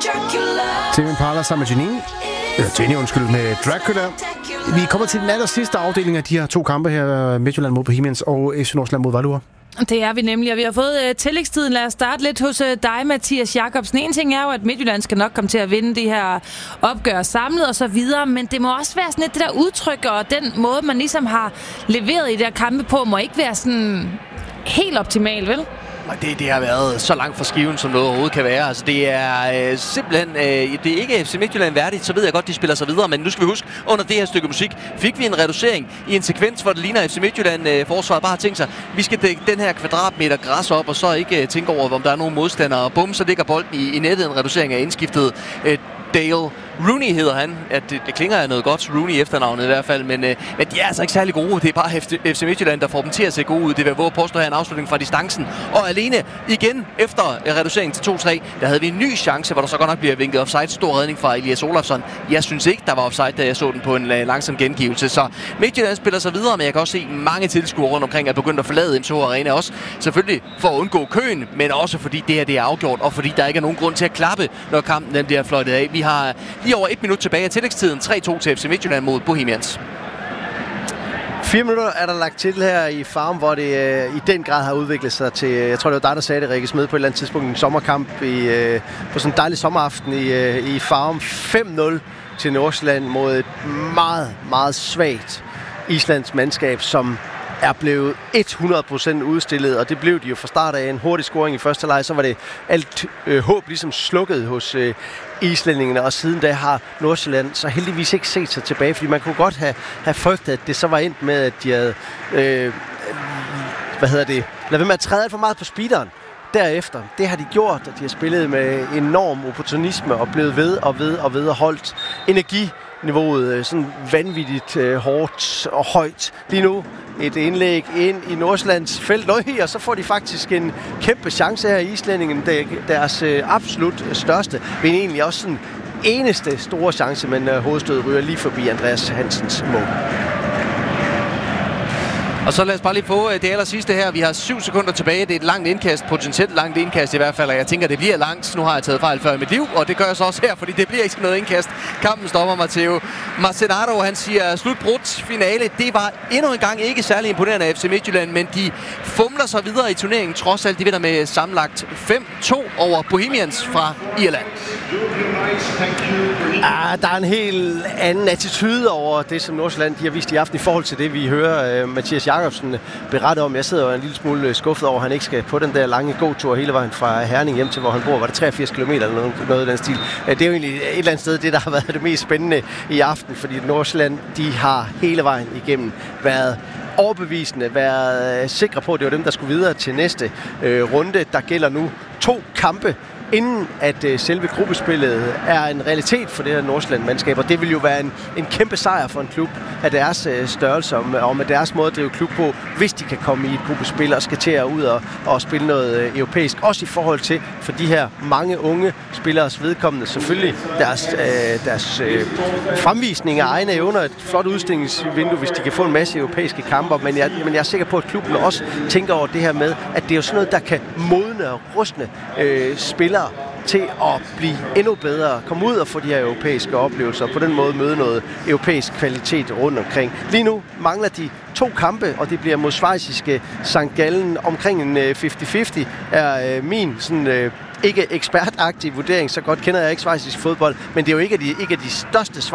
Tame Impala sammen med Jenny, med Dracula. Vi kommer til den aller sidste afdeling af de her to kampe her. Midtjylland mod Bohemians og FC Nordsjælland mod Valur. Det er vi nemlig, og vi har fået tillægstiden. Lad os starte lidt hos dig, Mathias Jakobsen. En ting er jo, at Midtjylland skal nok komme til at vinde de her opgør samlet og så videre, men det må også være sådan lidt det der udtryk, og den måde, man ligesom har leveret i de her kampe på, må ikke være sådan helt optimal, vel? Det har været så langt fra skiven, som noget overhovedet kan være. Altså, det er simpelthen... det er ikke FC Midtjylland værdigt, så ved jeg godt, de spiller sig videre. Men nu skal vi huske, under det her stykke musik fik vi en reducering i en sekvens, hvor det ligner FC Midtjylland forsvaret bare har tænkt sig, vi skal dække den her kvadratmeter græs op, og så ikke tænke over, om der er nogen modstandere. Og bum, så ligger bolden i nettet. En reducering af indskiftet Dale Rooney hedder han. Det klinger af noget godt, Rooney efternavnet i hvert fald, men de er altså ikke særlig gode. Det er bare FC Midtjylland, der får dem til at se gode ud. Det vil våge påstå her en afslutning fra distancen. Og alene igen efter reduceringen til 2-3, der havde vi en ny chance, hvor der så godt nok bliver vinket offside. Stor redning fra Elias Olafsson. Jeg synes ikke, der var offside, da jeg så den på en langsom gengivelse. Så Midtjylland spiller sig videre, men jeg kan også se mange tilskuere rundt omkring er begyndt at forlade MSH Arena også. Selvfølgelig for at undgå køen, men også fordi det her det er afgjort, og fordi der ikke er nogen grund til at klappe, når kampen den bliver fløjtet af. Vi har lige over 1 minut tilbage af tillægstiden. 3-2 til FC Midtjylland mod Bohemians. 4 minutter er der lagt til her i Farum, hvor det i den grad har udviklet sig til, jeg tror det var dig, der sagde det, Rikke Smed, på et eller andet tidspunkt, en sommerkamp på sådan en dejlig sommeraften i Farum. 5-0 til Nordsjælland mod et meget, meget svagt islands mandskab, som er blevet 100% udstillet, og det blev de jo fra start af. En hurtig scoring i første leg, så var det alt håb ligesom slukket hos islændingene, og siden da har Nordsjælland så heldigvis ikke set sig tilbage, fordi man kunne godt have frygtet, at det så var endt med, at de havde lad være med at træde alt for meget på speederen derefter. Det har de gjort, og de har spillet med enorm opportunisme og blevet ved og holdt energiniveauet sådan vanvittigt hårdt og højt. Lige nu et indlæg ind i Nordsjællands felt, og så får de faktisk en kæmpe chance her i islændingen. Deres absolut største, men egentlig også sådan eneste store chance, men hovedstødet ryger lige forbi Andreas Hansens mål. Og så lad os bare lige få det aller sidste her. Vi har 7 sekunder tilbage. Det er et langt indkast, potentielt langt indkast i hvert fald, og jeg tænker, det bliver langt. Nu har jeg taget fejl før i mit liv, og det gør jeg så også her, fordi det bliver ikke noget indkast. Kampen stopper, Matteo Marcenado, han siger slutbrudt finale. Det var endnu en gang ikke særlig imponerende af FC Midtjylland, men de fumler sig videre i turneringen, trods alt de vinder med sammenlagt 5-2 over Bohemians fra Irland. Der er en helt anden attitude over det, som Nordsjælland de har vist i aften i forhold til det, vi hører Mathias Jakobsen berette om. Jeg sidder jo en lille smule skuffet over, at han ikke skal på den der lange gåtur hele vejen fra Herning hjem til, hvor han bor. Var det 83 km eller noget i den stil? Det er jo egentlig et eller andet sted, det der har været det mest spændende i aften, fordi Nordsjælland, de har hele vejen igennem været overbevisende, været sikre på, at det var dem, der skulle videre til næste runde. Der gælder nu 2 kampe, inden at selve gruppespillet er en realitet for det her Nordsjælland-mandskab, og det vil jo være en kæmpe sejr for en klub af deres størrelse og med deres måde at drive klub på, hvis de kan komme i et gruppespil og skal til at ud og spille noget europæisk. Også i forhold til for de her mange unge spilleres vedkommende selvfølgelig deres fremvisning af egne evner, et flot udstillingsvindue, hvis de kan få en masse europæiske kamper, men jeg er sikker på, at klubben også tænker over det her med, at det er jo sådan noget, der kan modne og rustne spillere til at blive endnu bedre, komme ud og få de her europæiske oplevelser, og på den måde møde noget europæisk kvalitet rundt omkring. Lige nu mangler de 2 kampe, og det bliver mod schweiziske St. Gallen. Omkring en 50-50 er min sådan ikke ekspertagtig vurdering, så godt kender jeg ikke schweizisk fodbold, men det er jo ikke af de største